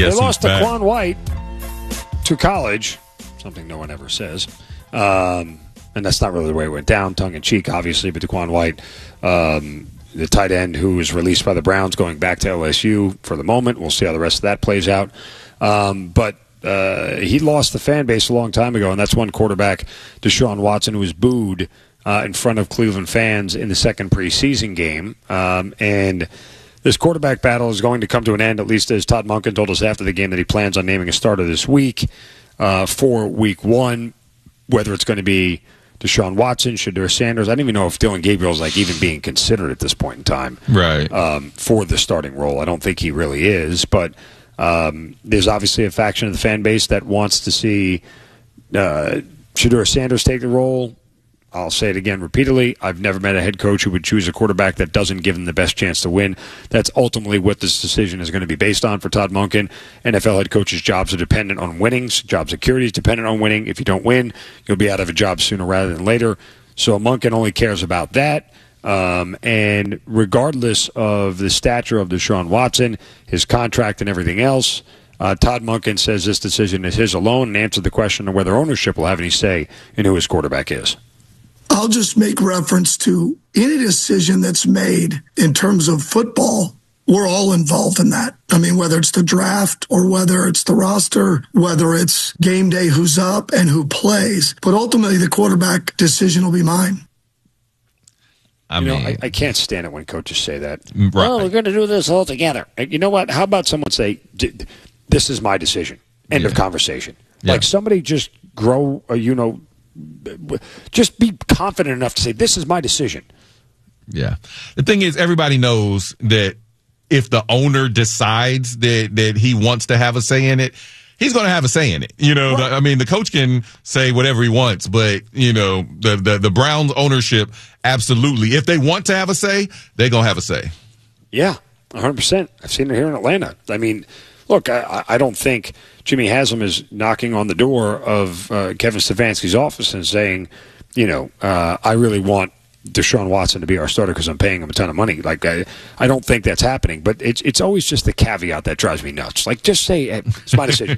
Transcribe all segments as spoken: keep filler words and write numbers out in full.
Guess they lost to back. Quan White to college, something no one ever says. Um, and that's not really the way it went down, tongue-in-cheek, obviously, but DeQuan White, um, the tight end who was released by the Browns going back to L S U for the moment. We'll see how the rest of that plays out. Um, but uh, he lost the fan base a long time ago, and that's one quarterback, Deshaun Watson, who was booed uh, in front of Cleveland fans in the second preseason game. Um, and this quarterback battle is going to come to an end, at least as Todd Monken told us after the game that he plans on naming a starter this week uh, for week one, whether it's going to be Deshaun Watson, Shedeur Sanders. I don't even know if Dylan Gabriel is like even being considered at this point in time, right? Um, for the starting role. I don't think he really is, but um, there's obviously a faction of the fan base that wants to see uh, Shedeur Sanders take the role. I'll say it again repeatedly. I've never met a head coach who would choose a quarterback that doesn't give them the best chance to win. That's ultimately what this decision is going to be based on for Todd Monken. N F L head coaches' jobs are dependent on winnings. Job security is dependent on winning. If you don't win, you'll be out of a job sooner rather than later. So Monken only cares about that. Um, and regardless of the stature of Deshaun Watson, his contract and everything else, uh, Todd Monken says this decision is his alone and answered the question of whether ownership will have any say in who his quarterback is. I'll just make reference to any decision that's made in terms of football. We're all involved in that. I mean, whether it's the draft or whether it's the roster, whether it's game day, who's up and who plays. But ultimately, the quarterback decision will be mine. I you mean, know, I, I can't stand it when coaches say that. Right. Well, we're going to do this all together. You know what? How about someone say, this is my decision. End yeah. of conversation. Yeah. Like somebody just grow, uh, you know, just be confident enough to say, this is my decision. Yeah. The thing is, everybody knows that if the owner decides that, that he wants to have a say in it, he's going to have a say in it. You know, Right. the, I mean, the coach can say whatever he wants, but, you know, the, the, the Browns ownership, absolutely. If they want to have a say, they're going to have a say. Yeah, one hundred percent. I've seen it here in Atlanta. I mean, look, I, I don't think Jimmy Haslam is knocking on the door of uh, Kevin Stefanski's office and saying, you know, uh, I really want Deshaun Watson to be our starter because I'm paying him a ton of money. Like, I, I don't think that's happening. But it's it's always just the caveat that drives me nuts. Like, just say, hey, it's my decision.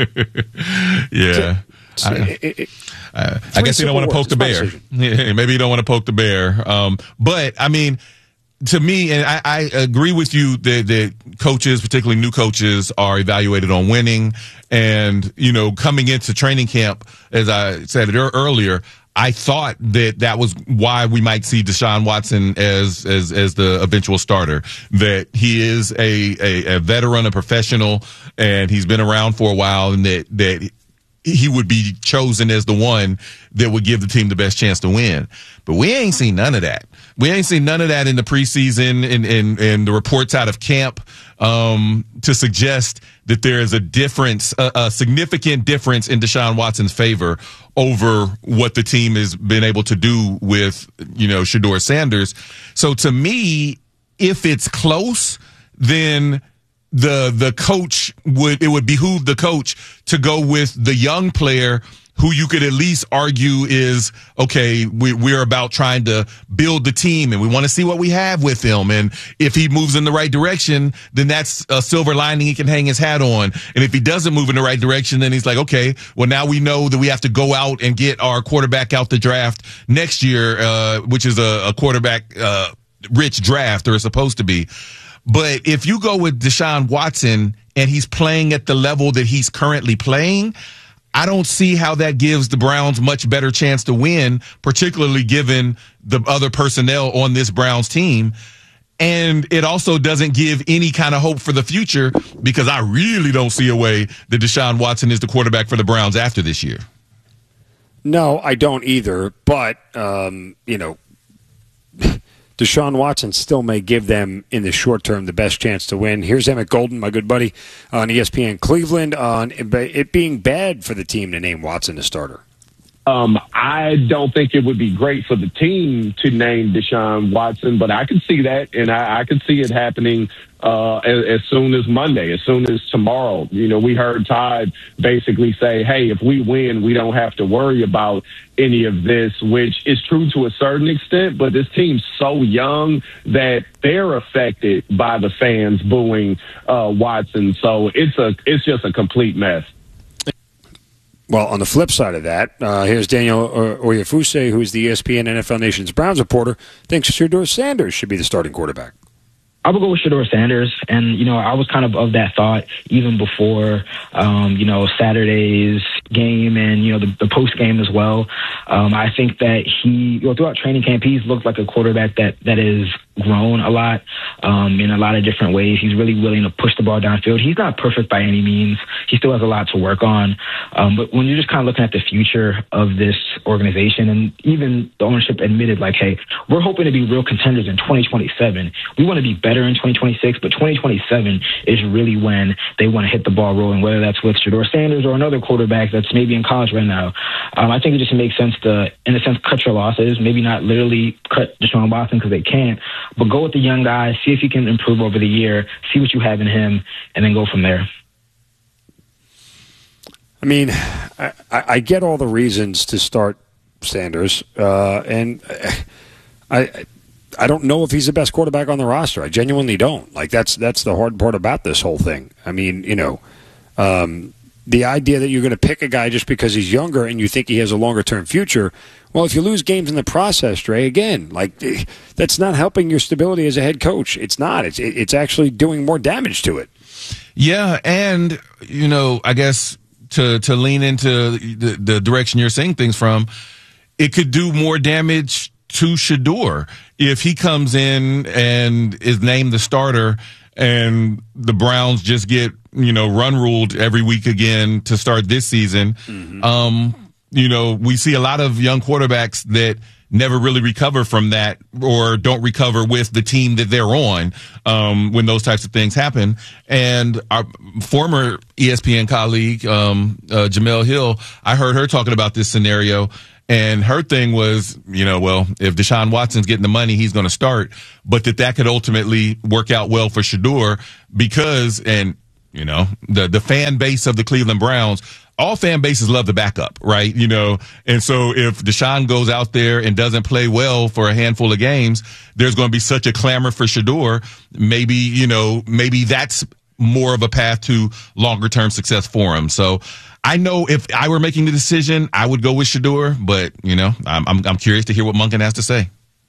yeah. It's, I, it, it, it, uh, I guess you don't want to poke the bear. Yeah, maybe you don't want to poke the bear. Um, but, I mean, to me, and I, I agree with you that, that coaches, particularly new coaches, are evaluated on winning. And, you know, coming into training camp, as I said it earlier, I thought that that was why we might see Deshaun Watson as as as the eventual starter. That he is a, a, a veteran, a professional, and he's been around for a while, and that that he would be chosen as the one that would give the team the best chance to win. But we ain't seen none of that. We ain't seen none of that in the preseason and in, in, in the reports out of camp um, to suggest that there is a difference, a, a significant difference in Deshaun Watson's favor over what the team has been able to do with, you know, Shedeur Sanders. So to me, if it's close, then the the coach would it would behoove the coach to go with the young player who you could at least argue is, okay, we, we're about trying to build the team and we want to see what we have with him. And if he moves in the right direction, then that's a silver lining he can hang his hat on. And if he doesn't move in the right direction, then he's like, okay, well, now we know that we have to go out and get our quarterback out the draft next year, uh, which is a, a quarterback uh, rich draft, or is supposed to be. But if you go with Deshaun Watson and he's playing at the level that he's currently playing, I don't see how that gives the Browns much better chance to win, particularly given the other personnel on this Browns team. And it also doesn't give any kind of hope for the future, because I really don't see a way that Deshaun Watson is the quarterback for the Browns after this year. No, I don't either. But, um, you know, Deshaun Watson still may give them, in the short term, the best chance to win. Here's Emmett Golden, my good buddy, on E S P N Cleveland, on it being bad for the team to name Watson a starter. Um, I don't think it would be great for the team to name Deshaun Watson, but I can see that, and I, I can see it happening uh, as, as soon as Monday, as soon as tomorrow. You know, we heard Todd basically say, hey, if we win, we don't have to worry about any of this, which is true to a certain extent, but this team's so young that they're affected by the fans booing uh, Watson. So it's a it's just a complete mess. Well, on the flip side of that, uh, here's Daniel Oyefuse, who's the E S P N N F L Nation's Browns reporter, thinks Shedeur Sanders should be the starting quarterback. I would go with Shedeur Sanders, and, you know, I was kind of of that thought even before, um, you know, Saturday's game and, you know, the, the post game as well. Um, I think that he, you know, throughout training camp, he's looked like a quarterback that, that is grown a lot um, in a lot of different ways. He's really willing to push the ball downfield. He's not perfect by any means. He still has a lot to work on. Um, but when you're just kind of looking at the future of this organization, and even the ownership admitted, like, hey, we're hoping to be real contenders in twenty twenty-seven. We want to be better in twenty twenty-six, but twenty twenty-seven is really when they want to hit the ball rolling, whether that's with Shedeur Sanders or another quarterback that's maybe in college right now. Um, I think it just makes sense to, in a sense, cut your losses, maybe not literally cut Deshaun Watson because they can't, but go with the young guy, see if he can improve over the year, see what you have in him, and then go from there. I mean, I, I get all the reasons to start Sanders, uh, and I I don't know if he's the best quarterback on the roster. I genuinely don't. Like, that's that's the hard part about this whole thing. I mean, you know, um, the idea that you're going to pick a guy just because he's younger and you think he has a longer-term future, well, if you lose games in the process, Dre, again, like, that's not helping your stability as a head coach. It's not. It's it's actually doing more damage to it. Yeah, and, you know, I guess to to lean into the, the direction you're saying things from, it could do more damage to Shedeur if he comes in and is named the starter and the Browns just get, you know, run ruled every week again to start this season. Mm-hmm. Um, you know, we see a lot of young quarterbacks that never really recover from that or don't recover with the team that they're on um, when those types of things happen. And our former E S P N colleague, um, uh, Jemele Hill, I heard her talking about this scenario. And her thing was, you know, well, if Deshaun Watson's getting the money, he's going to start, but that that could ultimately work out well for Shedeur because, and, you know, the, the fan base of the Cleveland Browns, all fan bases love the backup, right? You know, and so if Deshaun goes out there and doesn't play well for a handful of games, there's going to be such a clamor for Shedeur. Maybe, you know, maybe that's more of a path to longer term success for him. So I know if I were making the decision, I would go with Shedeur, but, you know, I'm, I'm, I'm curious to hear what Monken has to say.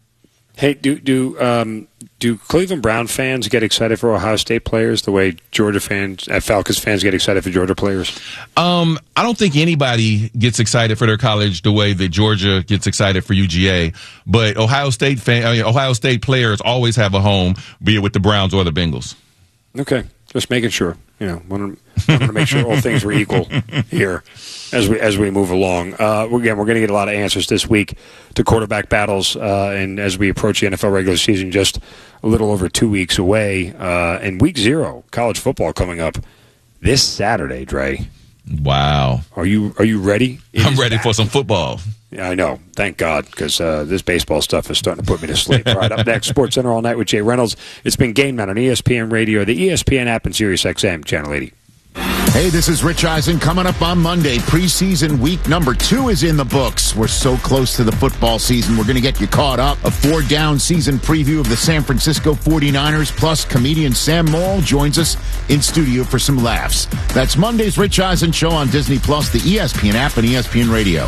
Hey, do do um, do Cleveland Brown fans get excited for Ohio State players the way Georgia fans, uh, Falcons fans get excited for Georgia players? Um, I don't think anybody gets excited for their college the way that Georgia gets excited for U G A. But Ohio State fan, I mean, Ohio State players always have a home, be it with the Browns or the Bengals. Okay, just making sure. You know, want to, want to make sure all things were equal here as we as we move along. Uh, again, we're going to get a lot of answers this week to quarterback battles, uh, and as we approach the N F L regular season, just a little over two weeks away, uh, and week zero, college football coming up this Saturday. Dre, wow, are you are you ready? It I'm ready back. for some football. Yeah, I know. Thank God, because uh, this baseball stuff is starting to put me to sleep. All right, up next, Sports Center All Night with Jay Reynolds. It's been Game Night on E S P N Radio, the E S P N app, and Sirius X M, Channel eighty. Hey, this is Rich Eisen. Coming up on Monday, preseason week number two is in the books. We're so close to the football season. We're going to get you caught up. A four-down season preview of the San Francisco forty-niners, plus comedian Sam Morrill joins us in studio for some laughs. That's Monday's Rich Eisen Show on Disney Plus, the E S P N app, and E S P N Radio.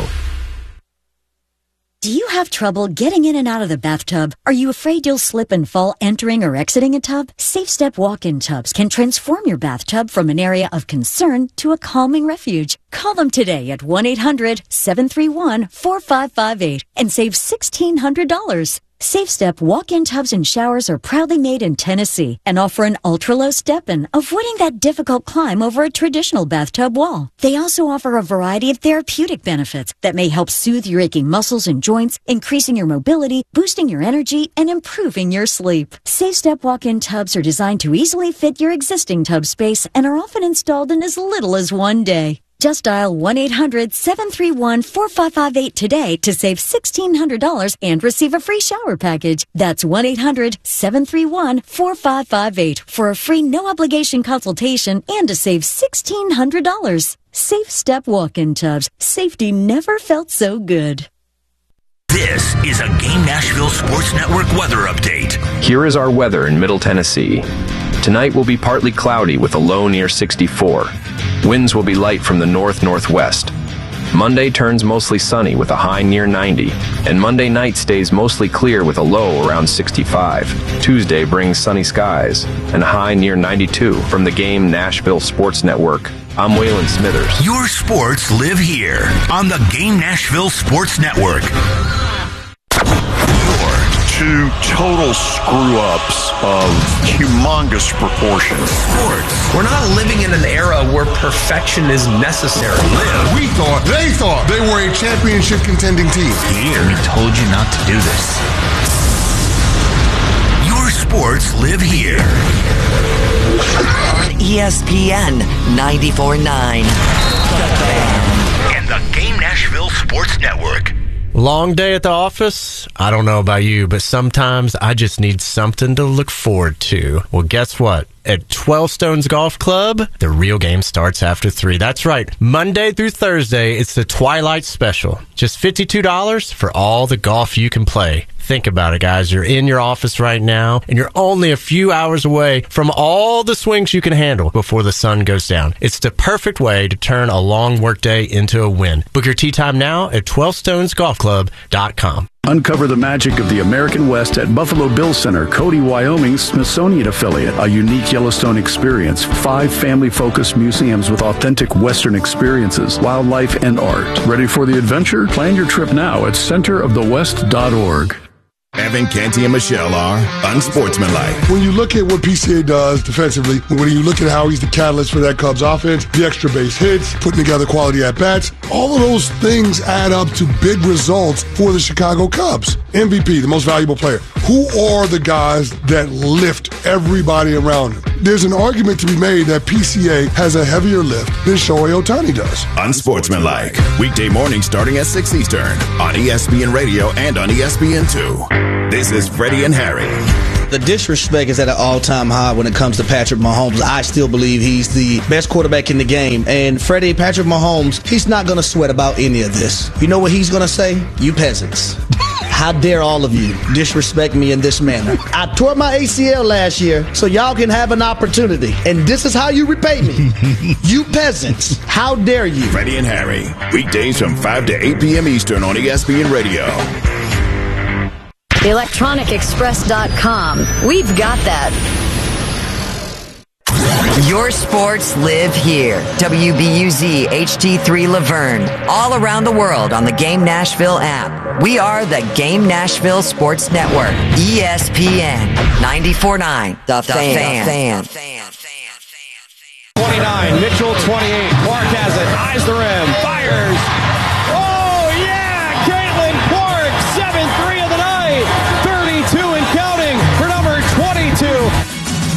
Do you have trouble getting in and out of the bathtub? Are you afraid you'll slip and fall entering or exiting a tub? SafeStep walk-in tubs can transform your bathtub from an area of concern to a calming refuge. Call them today at one eight hundred seven three one four five five eight and save sixteen hundred dollars. SafeStep walk-in tubs and showers are proudly made in Tennessee and offer an ultra-low step-in, avoiding that difficult climb over a traditional bathtub wall. They also offer a variety of therapeutic benefits that may help soothe your aching muscles and joints, increasing your mobility, boosting your energy, and improving your sleep. SafeStep walk-in tubs are designed to easily fit your existing tub space and are often installed in as little as one day. Just dial one eight hundred seven three one four five five eight today to save sixteen hundred dollars and receive a free shower package. That's one eight hundred seven three one four five five eight for a free no-obligation consultation and to save sixteen hundred dollars. Safe Step Walk-In Tubs. Safety never felt so good. This is a Game Nashville Sports Network weather update. Here is our weather in Middle Tennessee. Tonight will be partly cloudy with a low near sixty-four. Winds will be light from the north-northwest. Monday turns mostly sunny with a high near ninety, and Monday night stays mostly clear with a low around sixty-five. Tuesday brings sunny skies and a high near ninety-two. From the Game Nashville Sports Network, I'm Waylon Smithers. Your sports live here on the Game Nashville Sports Network. Two total screw-ups of humongous proportions. Sports. We're not living in an era where perfection is necessary. Live. We thought, they thought they were a championship contending team. Here. We told you not to do this. Your sports live here. On E S P N ninety-four point nine. And the Game Nashville Sports Network. Long day at the office? I don't know about you, but sometimes I just need something to look forward to. Well, guess what? At twelve Stones Golf Club, the real game starts after three. That's right. Monday through Thursday, it's the Twilight Special. Just fifty-two dollars for all the golf you can play. Think about it, guys. You're in your office right now, and you're only a few hours away from all the swings you can handle before the sun goes down. It's the perfect way to turn a long workday into a win. Book your tee time now at twelve stones golf club dot com. Uncover the magic of the American West at Buffalo Bill Center, Cody, Wyoming's Smithsonian affiliate. A unique Yellowstone experience. Five family-focused museums with authentic Western experiences, wildlife, and art. Ready for the adventure? Plan your trip now at center of the west dot org. Evan, Canty, and Michelle are unsportsmanlike. When you look at what P C A does defensively, when you look at how he's the catalyst for that Cubs offense, the extra base hits, putting together quality at-bats, all of those things add up to big results for the Chicago Cubs. M V P, the most valuable player. Who are the guys that lift everybody around him? There's an argument to be made that P C A has a heavier lift than Shohei Ohtani does. Unsportsmanlike. Weekday mornings starting at six Eastern on E S P N Radio and on E S P N two. This is Freddie and Harry. The disrespect is at an all-time high when it comes to Patrick Mahomes. I still believe he's the best quarterback in the game. And Freddie, Patrick Mahomes, he's not going to sweat about any of this. You know what he's going to say? You peasants. How dare all of you disrespect me in this manner? I tore my A C L last year so y'all can have an opportunity. And this is how you repay me. You peasants. How dare you? Freddie and Harry. Weekdays from five to eight p.m. Eastern on E S P N Radio. electronic express dot com. We've got that. Your sports live here. W B U Z H D three Laverne. All around the world on the Game Nashville app. We are the Game Nashville Sports Network. E S P N ninety-four point nine. The, the Fan. fan. twenty-nine. Mitchell twenty-eight. Clark has it. Eyes the rim. Fires. Oh, yeah. Caitlin Clark. seven three of the night. thirty-two and counting for number twenty-two.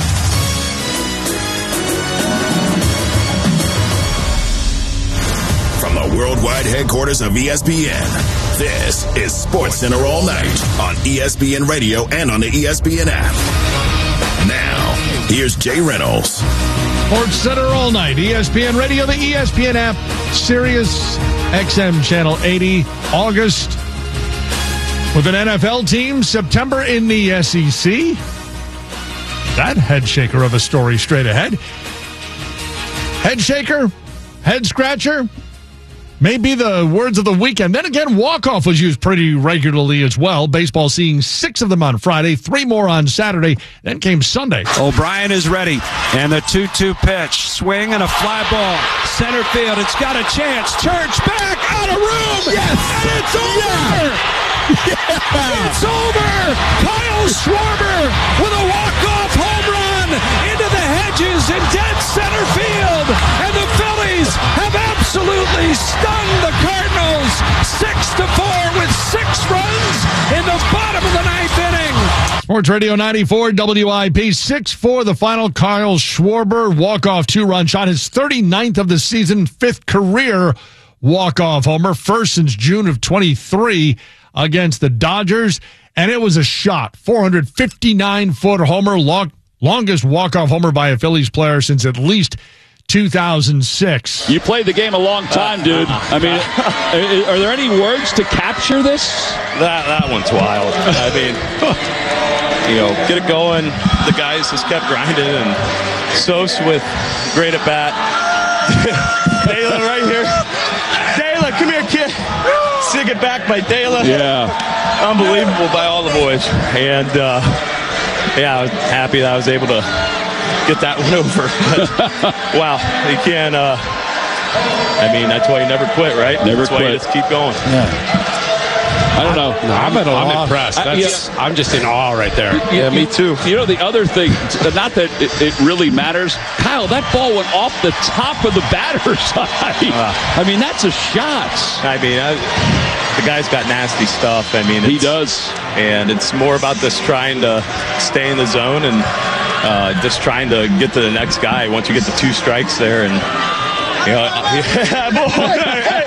From the worldwide headquarters of E S P N, this is Sports Center All Night on E S P N Radio and on the E S P N app. Now, here's Jay Reynolds. Sports Center All Night, E S P N Radio, the E S P N app, Sirius X M Channel eighty, August with an N F L team, September in the S E C. That head shaker of a story straight ahead. Head shaker, head scratcher, may be the words of the weekend. Then again, walk-off was used pretty regularly as well. Baseball seeing six of them on Friday, three more on Saturday. Then came Sunday. O'Brien is ready, and the two two pitch. Swing and a fly ball. Center field, it's got a chance. Church back, out of room. Yes! And it's over! Yeah. It's over! Kyle Schwarber with a walk-off home run into the hedges in dead center field. And the Phillies have absolutely stunned the Cardinals six to four with six runs in the bottom of the ninth inning. Sports Radio ninety-four W I P, six four the final. Kyle Schwarber, walk-off two-run shot, his thirty-ninth of the season, fifth career walk-off homer, first since June of twenty-three against the Dodgers, and it was a shot. four hundred fifty-nine foot homer, long, longest walk-off homer by a Phillies player since at least two thousand six. You played the game a long time, dude. I mean, are there any words to capture this? That that one's wild. I mean, you know, get it going. The guys just kept grinding, and Sos with great at bat. Dela right here. Dela, come here, kid. Sig it back by Dela. Yeah. Unbelievable by all the boys. And, uh, yeah, I was happy that I was able to get that one over. But, wow, you can't, uh, I mean, that's why you never quit, right? Never that's quit. Why you just keep going. Yeah. I don't know. No, I'm, at I'm awe. impressed. I, That's, yeah, I'm just in awe right there. You, yeah, me too. You know, the other thing, not that it, it really matters, Kyle, that ball went off the top of the batter's side. Uh, I mean, that's a shot. I mean, I, the guy's got nasty stuff. I mean, he does. And it's more about just trying to stay in the zone and uh, just trying to get to the next guy once you get the two strikes there. And, you know, yeah, boy.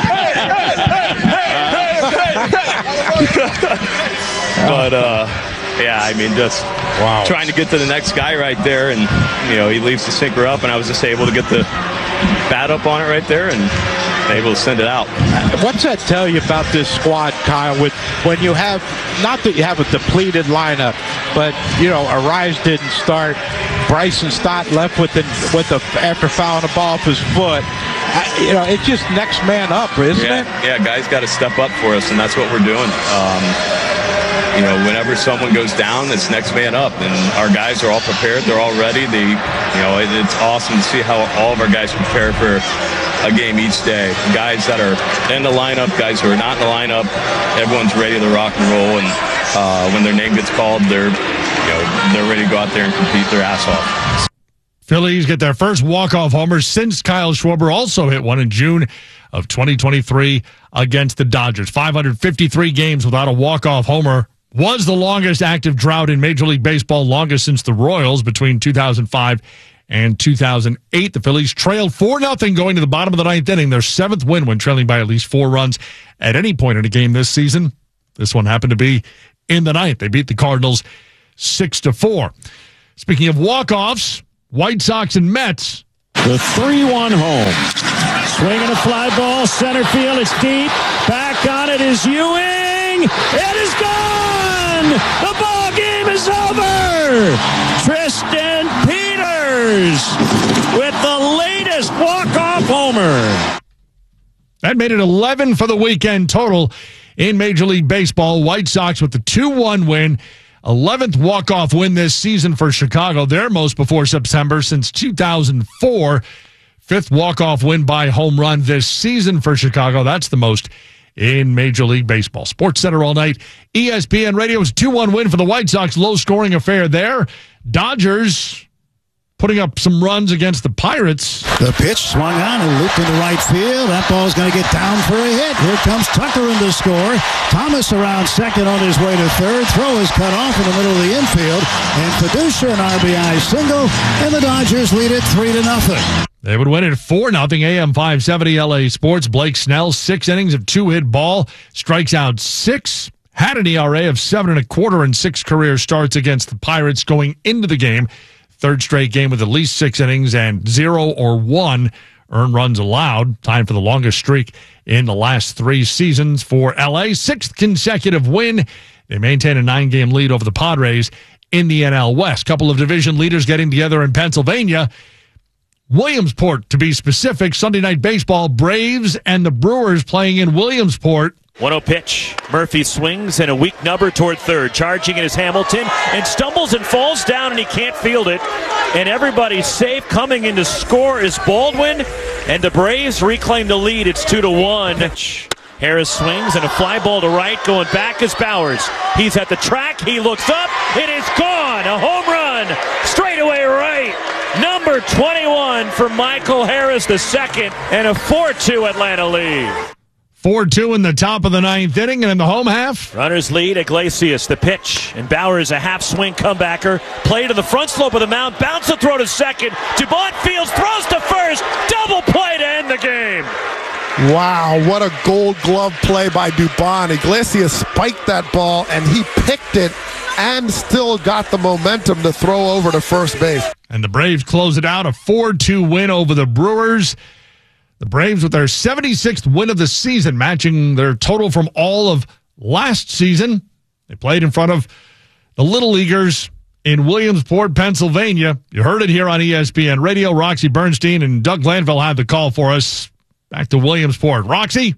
But, uh, yeah, I mean, just wow. trying to get to the next guy right there. And, you know, he leaves the sinker up, and I was just able to get the bat up on it right there and able to send it out. What's that tell you about this squad, Kyle, with when you have, not that you have a depleted lineup, but, you know, Arise didn't start, Bryson Stott left with the, with the after fouling the ball off his foot. I, you know, it's just next man up, isn't yeah, it? Yeah, guys got to step up for us, and that's what we're doing. Um, you know, whenever someone goes down, it's next man up, and our guys are all prepared. They're all ready. They, you know, it, it's awesome to see how all of our guys prepare for a game each day. Guys that are in the lineup, guys who are not in the lineup, everyone's ready to rock and roll, and uh, when their name gets called, they're, you know, they're ready to go out there and compete their ass off. Phillies get their first walk-off homer since Kyle Schwarber also hit one in June of twenty twenty-three against the Dodgers. five hundred fifty-three games without a walk-off homer was the longest active drought in Major League Baseball, longest since the Royals between two thousand five and two thousand eight. The Phillies trailed four nothing going to the bottom of the ninth inning, their seventh win when trailing by at least four runs at any point in a game this season. This one happened to be in the ninth. They beat the Cardinals six to four. Speaking of walk-offs, White Sox and Mets. The three one home. Swinging a fly ball, center field, it's deep. Back on it is Ewing. It is gone! The ball game is over! Tristan Peters with the latest walk-off homer. That made it eleven for the weekend total in Major League Baseball. White Sox with the two one win. eleventh walk-off win this season for Chicago, their most before September since two thousand four. Fifth walk-off win by home run this season for Chicago. That's the most in Major League Baseball. Sports Center all night. E S P N Radio's two one win for the White Sox. Low-scoring affair there. Dodgers putting up some runs against the Pirates. The pitch swung on and looped into right field. That ball's going to get down for a hit. Here comes Tucker in to score. Thomas around second on his way to third. Throw is cut off in the middle of the infield. And Fiducia an R B I single. And the Dodgers lead it three to nothing. They would win it four nothing. A M five seventy L A Sports. Blake Snell, six innings of two-hit ball. Strikes out six. Had an E R A of seven and a quarter in six career starts against the Pirates going into the game. Third straight game with at least six innings and zero or one earned runs allowed. Time for the longest streak in the last three seasons for L A. Sixth consecutive win. They maintain a nine-game lead over the Padres in the N L West. Couple of division leaders getting together in Pennsylvania. Williamsport, to be specific. Sunday Night Baseball, Braves and the Brewers playing in Williamsport. one oh pitch. Murphy swings and a weak number toward third. Charging in is Hamilton and stumbles and falls down and he can't field it. And everybody's safe. Coming in to score is Baldwin. And the Braves reclaim the lead. It's two to one. Harris swings and a fly ball to right. Going back is Bowers. He's at the track. He looks up. It is gone. A home run. Straightaway right. Number twenty-one for Michael Harris the second. And a four two Atlanta lead. four two in the top of the ninth inning, and in the home half. Runners lead, Iglesias, the pitch. And Bowers, a half-swing comebacker. Play to the front slope of the mound. Bounce the throw to second. Dubon fields, throws to first. Double play to end the game. Wow, what a gold glove play by Dubon. Iglesias spiked that ball, and he picked it and still got the momentum to throw over to first base. And the Braves close it out, a four two win over the Brewers. The Braves with their seventy-sixth win of the season, matching their total from all of last season. They played in front of the Little Leaguers in Williamsport, Pennsylvania. You heard it here on E S P N Radio. Roxy Bernstein and Doug Glanville had the call for us. Back to Williamsport. Roxy?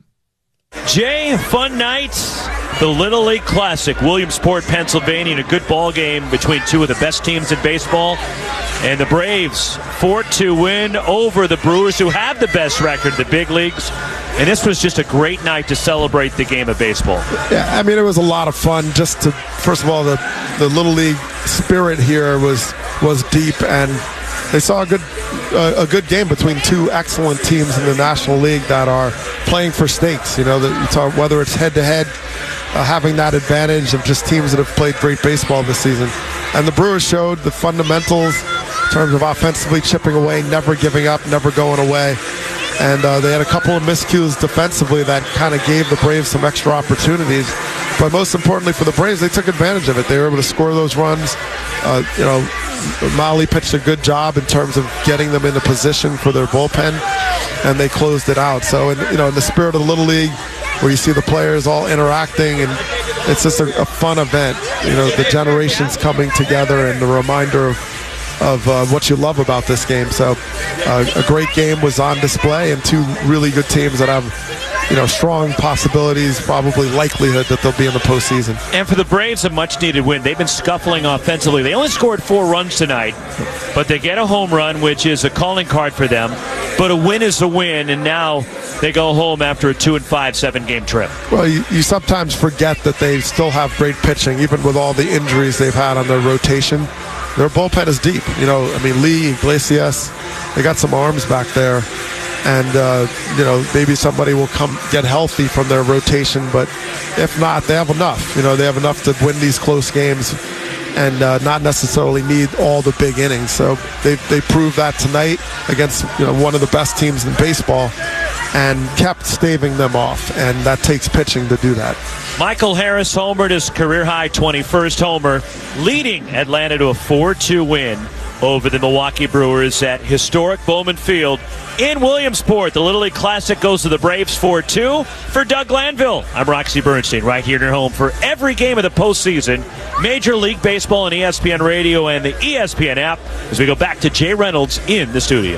Jay, fun nights. The Little League Classic, Williamsport, Pennsylvania, and a good ball game between two of the best teams in baseball. And the Braves, four two win over the Brewers, who have the best record in the big leagues. And this was just a great night to celebrate the game of baseball. Yeah, I mean, it was a lot of fun. Just to, first of all, the, the Little League spirit here was was deep, and they saw a good uh, a good game between two excellent teams in the National League that are playing for stakes. You know, that you talk, whether it's head-to-head, uh, having that advantage of just teams that have played great baseball this season. And the Brewers showed the fundamentals in terms of offensively chipping away, never giving up, never going away. And uh, they had a couple of miscues defensively that kind of gave the Braves some extra opportunities. But most importantly for the Braves, they took advantage of it. They were able to score those runs. Uh, you know, Molly pitched a good job in terms of getting them into position for their bullpen, and they closed it out. So, in, you know, in the spirit of the Little League, where you see the players all interacting, and it's just a, a fun event. You know, the generations coming together, and the reminder of of uh, what you love about this game. So uh, a great game was on display, and two really good teams that have, you know, strong possibilities, probably likelihood that they'll be in the postseason. And for the Braves, a much-needed win. They've been scuffling offensively. They only scored four runs tonight, but they get a home run, which is a calling card for them. But a win is a win, and now they go home after a two and five, seven-game trip. Well, you, you sometimes forget that they still have great pitching, even with all the injuries they've had on their rotation. Their bullpen is deep. You know, I mean, Lee, Iglesias, they got some arms back there. And, uh, you know, maybe somebody will come get healthy from their rotation. But if not, they have enough. You know, they have enough to win these close games and uh, not necessarily need all the big innings. So they they proved that tonight against, you know, one of the best teams in baseball, and kept staving them off. And that takes pitching to do that. Michael Harris homered his career-high twenty-first homer, leading Atlanta to a four two win over the Milwaukee Brewers at historic Bowman Field in Williamsport. The Little League Classic goes to the Braves four two. For Doug Glanville, I'm Roxy Bernstein, right here at your home for every game of the postseason, Major League Baseball on E S P N Radio and the E S P N app, as we go back to Jay Reynolds in the studio.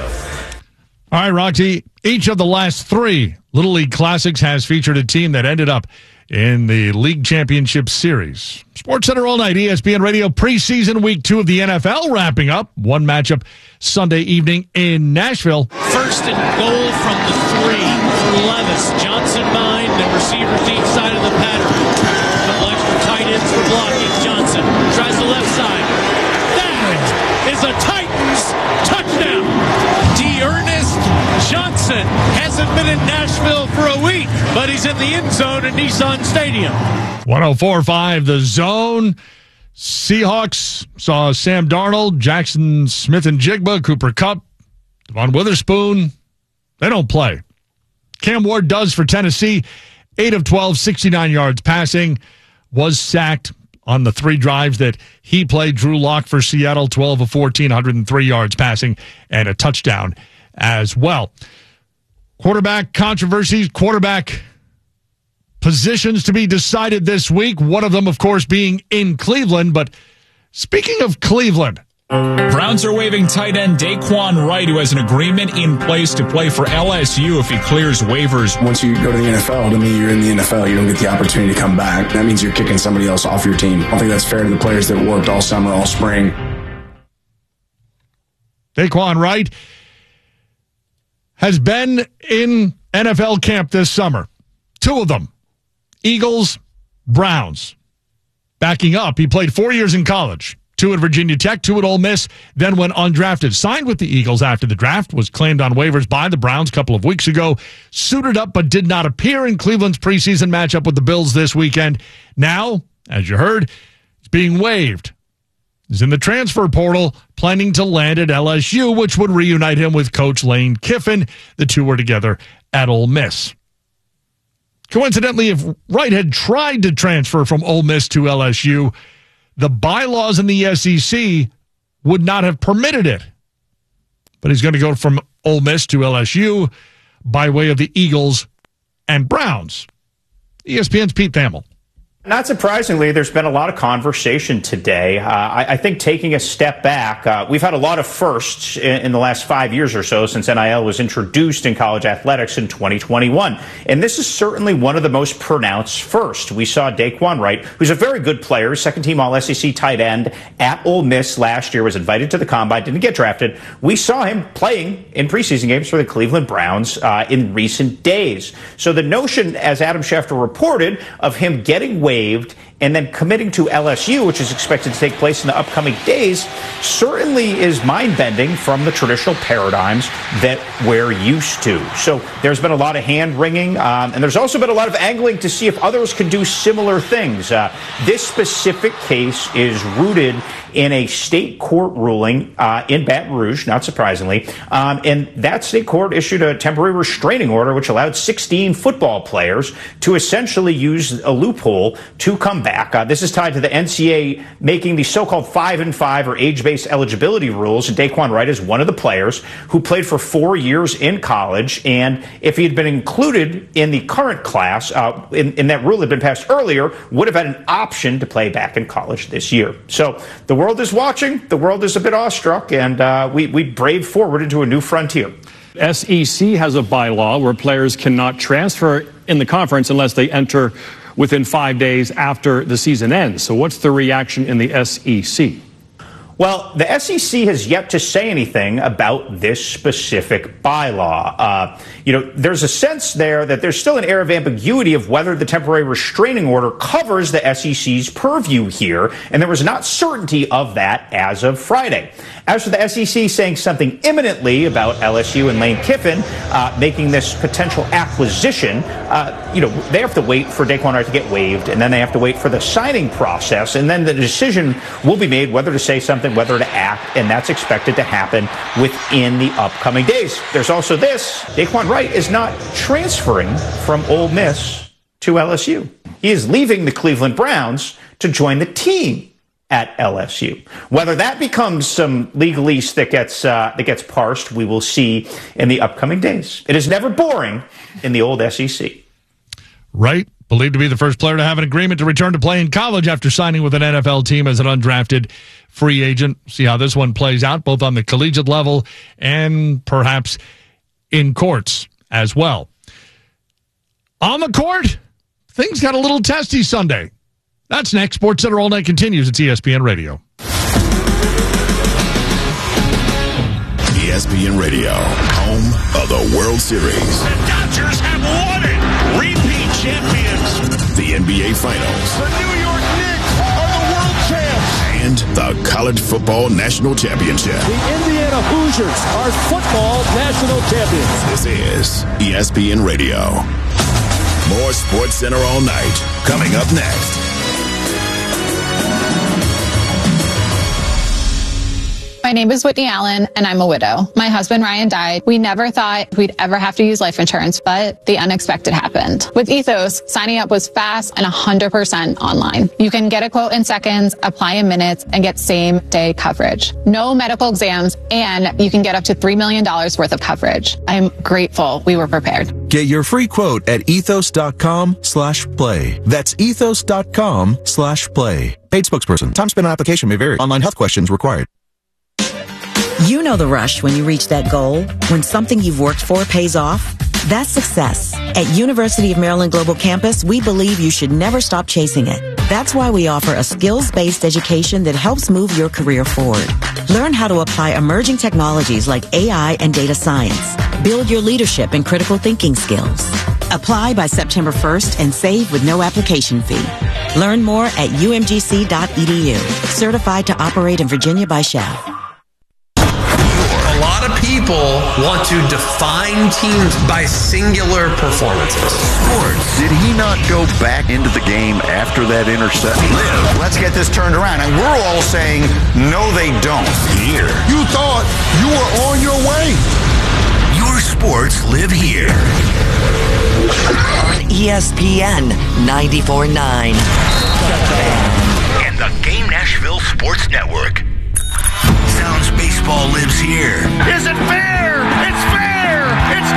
All right, Roxy, each of the last three Little League Classics has featured a team that ended up in the League Championship Series. Sports Center all night, E S P N Radio, preseason week two of the N F L wrapping up. One matchup Sunday evening in Nashville. First and goal from the three for Levis. Johnson behind the receiver deep side of the pattern. Couple extra tight ends for blocking. Johnson tries the left side. That is a Titans touchdown. D'Ernest Johnson hasn't been in Nashville for a week, but he's in the end zone at Nissan Stadium. one oh four point five The Zone. Seahawks saw Sam Darnold, Jackson Smith and Jigba, Cooper Kupp, Devon Witherspoon. They don't play. Cam Ward does for Tennessee. eight of twelve, sixty-nine yards passing. Was sacked on the three drives that he played. Drew Lock for Seattle, twelve of fourteen, one hundred three yards passing, and a touchdown as well. Quarterback controversies, quarterback positions to be decided this week. One of them, of course, being in Cleveland. But speaking of Cleveland, Browns are waiving tight end Daquan Wright, who has an agreement in place to play for L S U if he clears waivers. Once you go to the N F L, to me, you're in the N F L. You don't get the opportunity to come back. That means you're kicking somebody else off your team. I don't think that's fair to the players that worked all summer, all spring. Daquan Wright has been in N F L camp this summer. Two of them, Eagles, Browns. Backing up, he played four years in college. two at Virginia Tech, two at Ole Miss, then went undrafted. Signed with the Eagles after the draft, was claimed on waivers by the Browns a couple of weeks ago, suited up but did not appear in Cleveland's preseason matchup with the Bills this weekend. Now, as you heard, he's being waived. He's in the transfer portal, planning to land at L S U, which would reunite him with Coach Lane Kiffin. The two were together at Ole Miss. Coincidentally, if Wright had tried to transfer from Ole Miss to L S U, the bylaws in the S E C would not have permitted it. But he's going to go from Ole Miss to L S U by way of the Eagles and Browns. E S P N's Pete Thamel. Not surprisingly, there's been a lot of conversation today. Uh, I, I think taking a step back, uh, we've had a lot of firsts in, in the last five years or so since N I L was introduced in college athletics in twenty twenty-one. And this is certainly one of the most pronounced firsts. We saw Daquan Wright, who's a very good player, second-team All S E C tight end at Ole Miss last year, was invited to the Combine, didn't get drafted. We saw him playing in preseason games for the Cleveland Browns uh, in recent days. So the notion, as Adam Schefter reported, of him getting waived and then committing to L S U, which is expected to take place in the upcoming days, certainly is mind-bending from the traditional paradigms that we're used to. So there's been a lot of hand-wringing, um, and there's also been a lot of angling to see if others can do similar things. Uh, this specific case is rooted in a state court ruling uh, in Baton Rouge, not surprisingly. Um, and that state court issued a temporary restraining order which allowed sixteen football players to essentially use a loophole to come back. Uh, this is tied to the N C A A making the so-called five and five or age-based eligibility rules. And Daquan Wright is one of the players who played for four years in college. And if he had been included in the current class, uh, in, in that rule had been passed earlier, would have had an option to play back in college this year. So the The world is watching. The world is a bit awestruck, and uh, we, we brave forward into a new frontier. S E C has a bylaw where players cannot transfer in the conference unless they enter within five days after the season ends. So what's the reaction in the S E C? Well, the S E C has yet to say anything about this specific bylaw. Uh, you know, there's a sense there that there's still an air of ambiguity of whether the temporary restraining order covers the S E C's purview here, and there was not certainty of that as of Friday. As for the S E C saying something imminently about L S U and Lane Kiffin uh, making this potential acquisition, uh, you know, they have to wait for Daquan Wright to get waived, and then they have to wait for the signing process, and then the decision will be made whether to say something, whether to act, and that's expected to happen within the upcoming days. There's also this. Daquan Wright is not transferring from Ole Miss to L S U. He is leaving the Cleveland Browns to join the team at L S U. Whether that becomes some legalese that gets uh, that gets parsed, we will see in the upcoming days. It is never boring in the old S E C. Wright, believed to be the first player to have an agreement to return to play in college after signing with an N F L team as an undrafted free agent. See how this one plays out, both on the collegiate level and perhaps in courts as well. On the court, things got a little testy Sunday. That's next. Sports Center All Night continues. It's E S P N Radio. E S P N Radio, home of the World Series. The Dodgers have won it. Repeat champions. The N B A Finals. The New York Knicks are the world champs. And the College Football National Championship. The Indiana Hoosiers are football national champions. This is E S P N Radio. More Sports Center All Night coming up next. My name is Whitney Allen, and I'm a widow. My husband, Ryan, died. We never thought we'd ever have to use life insurance, but the unexpected happened. With Ethos, signing up was fast and one hundred percent online. You can get a quote in seconds, apply in minutes, and get same-day coverage. No medical exams, and you can get up to three million dollars worth of coverage. I'm grateful we were prepared. Get your free quote at ethos.com slash play. That's ethos.com slash play. Paid spokesperson. Time spent on application may vary. Online health questions required. You know the rush when you reach that goal, when something you've worked for pays off. That's success. At University of Maryland Global Campus, we believe you should never stop chasing it. That's why we offer a skills-based education that helps move your career forward. Learn how to apply emerging technologies like A I and data science. Build your leadership and critical thinking skills. Apply by September first and save with no application fee. Learn more at u m g c dot e d u. Certified to operate in Virginia by Shell. A lot of people want to define teams by singular performances. Sports. Did he not go back into the game after that interception? Live. Let's get this turned around. And we're all saying, no, they don't. Here. You thought you were on your way. Your sports live here. On E S P N ninety-four point nine. And the Game Nashville Sports Network. Sounds baseball lives here. Is it fair? It's fair!